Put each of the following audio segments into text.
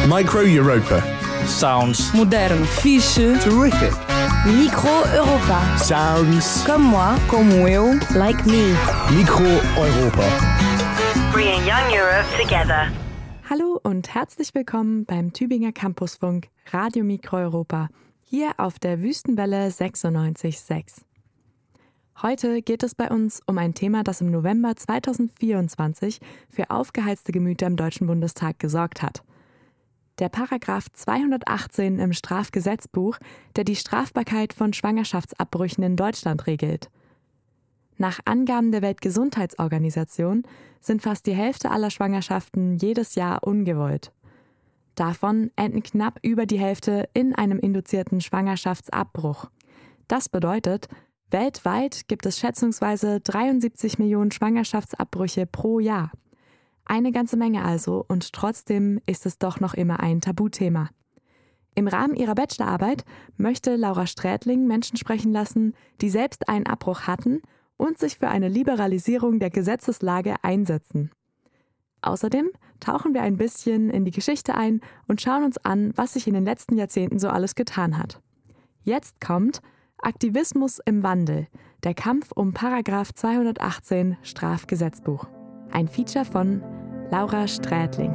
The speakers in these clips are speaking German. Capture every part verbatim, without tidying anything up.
Micro Europa. Sounds modern, fixe, Terrific. Micro Europa. Sounds. Comme moi, como eu, like me. Micro Europa. Bringing young Europe together. Hallo und herzlich willkommen beim Tübinger Campusfunk Radio Micro Europa, hier auf der Wüstenwelle sechsundneunzig Komma sechs. Heute geht es bei uns um ein Thema, das im November zweitausendvierundzwanzig für aufgeheizte Gemüter im Deutschen Bundestag gesorgt hat. Der Paragraph zweihundertachtzehn im Strafgesetzbuch, der die Strafbarkeit von Schwangerschaftsabbrüchen in Deutschland regelt. Nach Angaben der Weltgesundheitsorganisation sind fast die Hälfte aller Schwangerschaften jedes Jahr ungewollt. Davon enden knapp über die Hälfte in einem induzierten Schwangerschaftsabbruch. Das bedeutet, weltweit gibt es schätzungsweise dreiundsiebzig Millionen Schwangerschaftsabbrüche pro Jahr. Eine ganze Menge also, und trotzdem ist es doch noch immer ein Tabuthema. Im Rahmen ihrer Bachelorarbeit möchte Laura Strätling Menschen sprechen lassen, die selbst einen Abbruch hatten und sich für eine Liberalisierung der Gesetzeslage einsetzen. Außerdem tauchen wir ein bisschen in die Geschichte ein und schauen uns an, was sich in den letzten Jahrzehnten so alles getan hat. Jetzt kommt Aktivismus im Wandel, der Kampf um Paragraph zweihundertachtzehn Strafgesetzbuch. Ein Feature von Laura Strätling.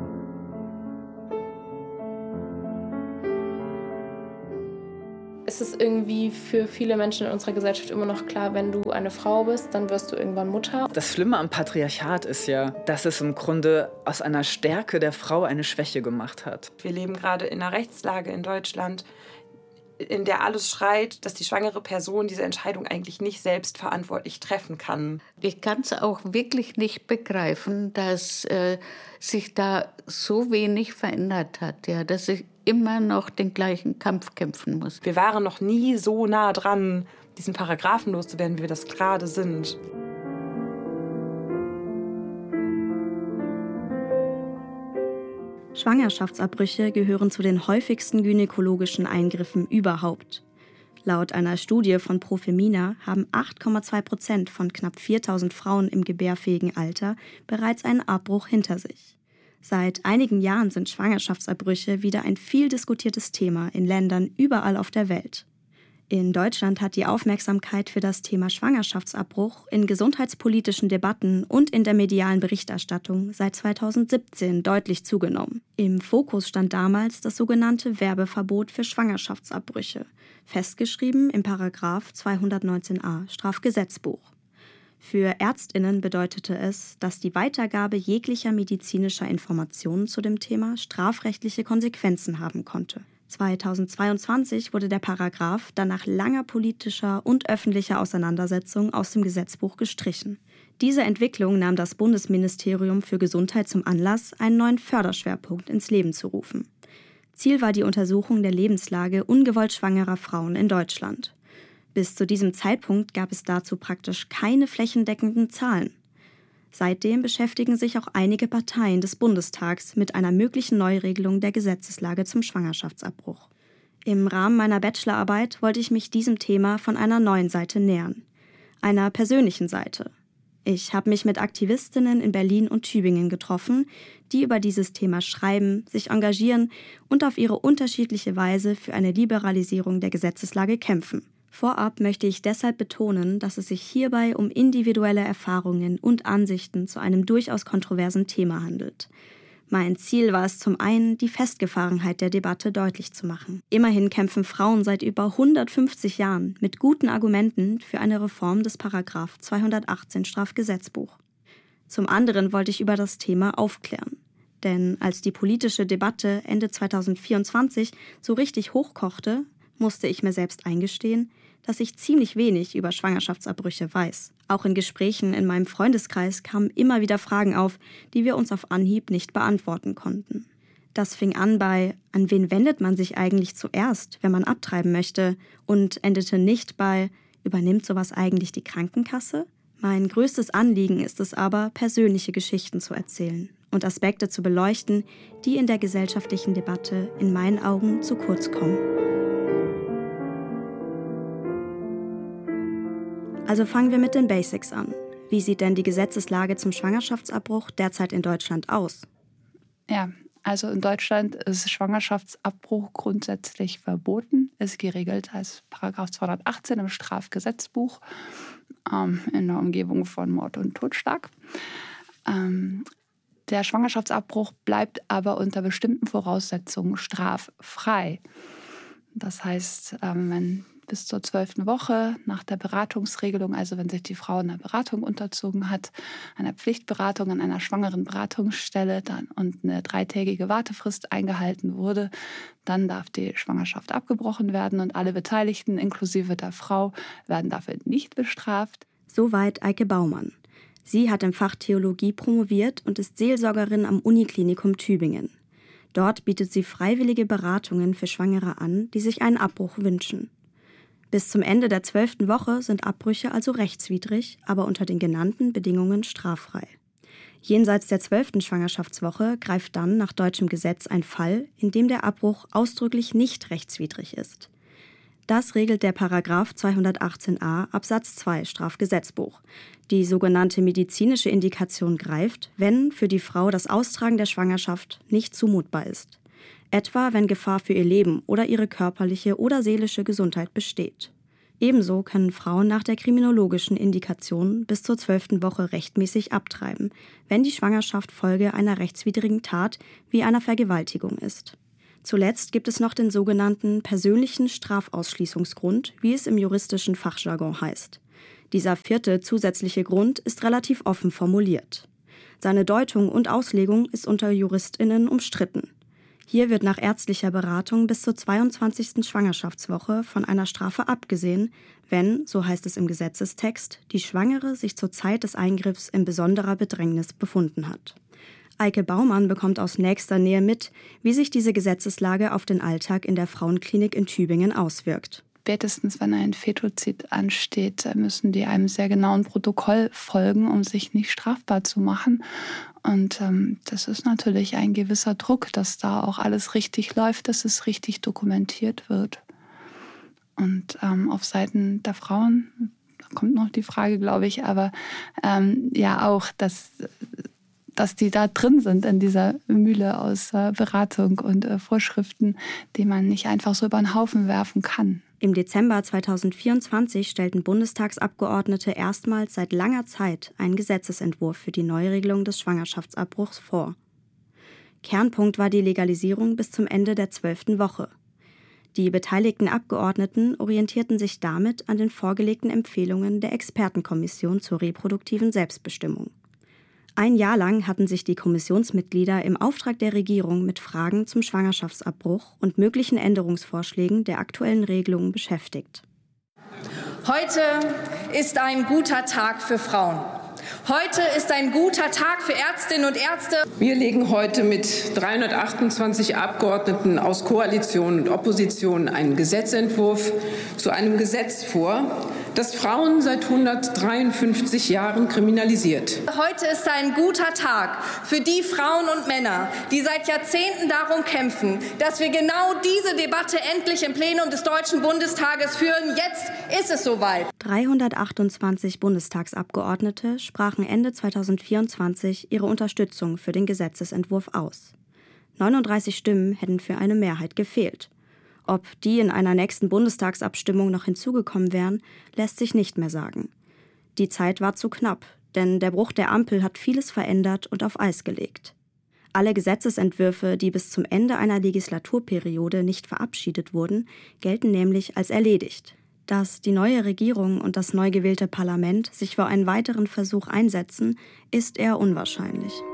Es ist irgendwie für viele Menschen in unserer Gesellschaft immer noch klar, wenn du eine Frau bist, dann wirst du irgendwann Mutter. Das Schlimme am Patriarchat ist ja, dass es im Grunde aus einer Stärke der Frau eine Schwäche gemacht hat. Wir leben gerade in einer Rechtslage in Deutschland, in der alles schreit, dass die schwangere Person diese Entscheidung eigentlich nicht selbstverantwortlich treffen kann. Ich kann es auch wirklich nicht begreifen, dass äh, sich da so wenig verändert hat, ja, dass ich immer noch den gleichen Kampf kämpfen muss. Wir waren noch nie so nah dran, diesen Paragraphen loszuwerden, wie wir das gerade sind. Schwangerschaftsabbrüche gehören zu den häufigsten gynäkologischen Eingriffen überhaupt. Laut einer Studie von Profemina haben acht Komma zwei Prozent von knapp viertausend Frauen im gebärfähigen Alter bereits einen Abbruch hinter sich. Seit einigen Jahren sind Schwangerschaftsabbrüche wieder ein viel diskutiertes Thema in Ländern überall auf der Welt. In Deutschland hat die Aufmerksamkeit für das Thema Schwangerschaftsabbruch in gesundheitspolitischen Debatten und in der medialen Berichterstattung seit zweitausendsiebzehn deutlich zugenommen. Im Fokus stand damals das sogenannte Werbeverbot für Schwangerschaftsabbrüche, festgeschrieben im Paragraph zweihundertneunzehn a Strafgesetzbuch. Für ÄrztInnen bedeutete es, dass die Weitergabe jeglicher medizinischer Informationen zu dem Thema strafrechtliche Konsequenzen haben konnte. zweitausendzweiundzwanzig wurde der Paragraph dann nach langer politischer und öffentlicher Auseinandersetzung aus dem Gesetzbuch gestrichen. Diese Entwicklung nahm das Bundesministerium für Gesundheit zum Anlass, einen neuen Förderschwerpunkt ins Leben zu rufen. Ziel war die Untersuchung der Lebenslage ungewollt schwangerer Frauen in Deutschland. Bis zu diesem Zeitpunkt gab es dazu praktisch keine flächendeckenden Zahlen. Seitdem beschäftigen sich auch einige Parteien des Bundestags mit einer möglichen Neuregelung der Gesetzeslage zum Schwangerschaftsabbruch. Im Rahmen meiner Bachelorarbeit wollte ich mich diesem Thema von einer neuen Seite nähern, einer persönlichen Seite. Ich habe mich mit Aktivistinnen in Berlin und Tübingen getroffen, die über dieses Thema schreiben, sich engagieren und auf ihre unterschiedliche Weise für eine Liberalisierung der Gesetzeslage kämpfen. Vorab möchte ich deshalb betonen, dass es sich hierbei um individuelle Erfahrungen und Ansichten zu einem durchaus kontroversen Thema handelt. Mein Ziel war es zum einen, die Festgefahrenheit der Debatte deutlich zu machen. Immerhin kämpfen Frauen seit über hundertfünfzig Jahren mit guten Argumenten für eine Reform des Paragraph zweihundertachtzehn Strafgesetzbuch. Zum anderen wollte ich über das Thema aufklären. Denn als die politische Debatte Ende zweitausendvierundzwanzig so richtig hochkochte, musste ich mir selbst eingestehen, dass ich ziemlich wenig über Schwangerschaftsabbrüche weiß. Auch in Gesprächen in meinem Freundeskreis kamen immer wieder Fragen auf, die wir uns auf Anhieb nicht beantworten konnten. Das fing an bei, an wen wendet man sich eigentlich zuerst, wenn man abtreiben möchte, und endete nicht bei, übernimmt sowas eigentlich die Krankenkasse? Mein größtes Anliegen ist es aber, persönliche Geschichten zu erzählen und Aspekte zu beleuchten, die in der gesellschaftlichen Debatte in meinen Augen zu kurz kommen. Also fangen wir mit den Basics an. Wie sieht denn die Gesetzeslage zum Schwangerschaftsabbruch derzeit in Deutschland aus? Ja, Also in Deutschland ist Schwangerschaftsabbruch grundsätzlich verboten, ist geregelt als Paragraph zweihundertachtzehn im Strafgesetzbuch ähm, in der Umgebung von Mord und Totschlag. Ähm, der Schwangerschaftsabbruch bleibt aber unter bestimmten Voraussetzungen straffrei. Das heißt, ähm, wenn bis zur zwölften Woche nach der Beratungsregelung, also wenn sich die Frau einer Beratung unterzogen hat, einer Pflichtberatung an einer schwangeren Beratungsstelle dann, und eine dreitägige Wartefrist eingehalten wurde, dann darf die Schwangerschaft abgebrochen werden und alle Beteiligten, inklusive der Frau, werden dafür nicht bestraft. Soweit Eike Baumann. Sie hat im Fach Theologie promoviert und ist Seelsorgerin am Uniklinikum Tübingen. Dort bietet sie freiwillige Beratungen für Schwangere an, die sich einen Abbruch wünschen. Bis zum Ende der zwölften Woche sind Abbrüche also rechtswidrig, aber unter den genannten Bedingungen straffrei. Jenseits der zwölften Schwangerschaftswoche greift dann nach deutschem Gesetz ein Fall, in dem der Abbruch ausdrücklich nicht rechtswidrig ist. Das regelt der Paragraph zweihundertachtzehn a Absatz zwei Strafgesetzbuch. Die sogenannte medizinische Indikation greift, wenn für die Frau das Austragen der Schwangerschaft nicht zumutbar ist. Etwa wenn Gefahr für ihr Leben oder ihre körperliche oder seelische Gesundheit besteht. Ebenso können Frauen nach der kriminologischen Indikation bis zur zwölften Woche rechtmäßig abtreiben, wenn die Schwangerschaft Folge einer rechtswidrigen Tat wie einer Vergewaltigung ist. Zuletzt gibt es noch den sogenannten persönlichen Strafausschließungsgrund, wie es im juristischen Fachjargon heißt. Dieser vierte zusätzliche Grund ist relativ offen formuliert. Seine Deutung und Auslegung ist unter JuristInnen umstritten. Hier wird nach ärztlicher Beratung bis zur zweiundzwanzigsten Schwangerschaftswoche von einer Strafe abgesehen, wenn, so heißt es im Gesetzestext, die Schwangere sich zur Zeit des Eingriffs in besonderer Bedrängnis befunden hat. Eike Baumann bekommt aus nächster Nähe mit, wie sich diese Gesetzeslage auf den Alltag in der Frauenklinik in Tübingen auswirkt. Spätestens, wenn ein Fetozid ansteht, müssen die einem sehr genauen Protokoll folgen, um sich nicht strafbar zu machen. Und ähm, das ist natürlich ein gewisser Druck, dass da auch alles richtig läuft, dass es richtig dokumentiert wird. Und ähm, auf Seiten der Frauen, da kommt noch die Frage, glaube ich, aber ähm, ja auch, dass... dass die da drin sind in dieser Mühle aus äh, Beratung und äh, Vorschriften, die man nicht einfach so über den Haufen werfen kann. Im Dezember zweitausendvierundzwanzig stellten Bundestagsabgeordnete erstmals seit langer Zeit einen Gesetzesentwurf für die Neuregelung des Schwangerschaftsabbruchs vor. Kernpunkt war die Legalisierung bis zum Ende der zwölften Woche. Die beteiligten Abgeordneten orientierten sich damit an den vorgelegten Empfehlungen der Expertenkommission zur reproduktiven Selbstbestimmung. Ein Jahr lang hatten sich die Kommissionsmitglieder im Auftrag der Regierung mit Fragen zum Schwangerschaftsabbruch und möglichen Änderungsvorschlägen der aktuellen Regelungen beschäftigt. Heute ist ein guter Tag für Frauen. Heute ist ein guter Tag für Ärztinnen und Ärzte. Wir legen heute mit dreihundertachtundzwanzig Abgeordneten aus Koalition und Opposition einen Gesetzentwurf zu einem Gesetz vor, das Frauen seit hundertdreiundfünfzig Jahren kriminalisiert. Heute ist ein guter Tag für die Frauen und Männer, die seit Jahrzehnten darum kämpfen, dass wir genau diese Debatte endlich im Plenum des Deutschen Bundestages führen. Jetzt ist es soweit. dreihundertachtundzwanzig Bundestagsabgeordnete sprachen Ende zweitausendvierundzwanzig ihre Unterstützung für den Gesetzesentwurf aus. neununddreißig Stimmen hätten für eine Mehrheit gefehlt. Ob die in einer nächsten Bundestagsabstimmung noch hinzugekommen wären, lässt sich nicht mehr sagen. Die Zeit war zu knapp, denn der Bruch der Ampel hat vieles verändert und auf Eis gelegt. Alle Gesetzesentwürfe, die bis zum Ende einer Legislaturperiode nicht verabschiedet wurden, gelten nämlich als erledigt. Dass die neue Regierung und das neu gewählte Parlament sich für einen weiteren Versuch einsetzen, ist eher unwahrscheinlich.